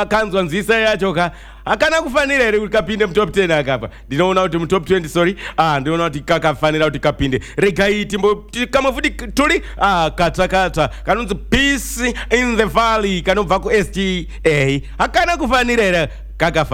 kanzwa nzisa yacho akana kufanira ere kuti kapinde mu top 10 akapa. Ndinoona kuti mu top 20 sorry. Ndinoona kuti kakafanira kuti kapinde. Regai timbo kama futi tuli kata kanonzi Peace in the Valley kanobva ku STA. Akana kufanira ere kakafanira.